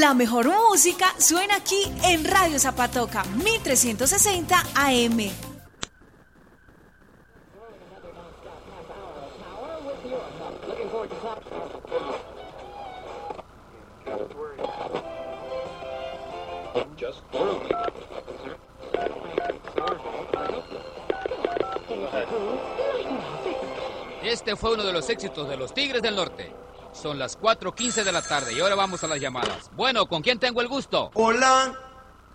La mejor música suena aquí en Radio Zapatoca, 1360 AM. Este fue uno de los éxitos de los Tigres del Norte. Son las 4:15 de la tarde y ahora vamos a las llamadas. Bueno, ¿con quién tengo el gusto? Hola.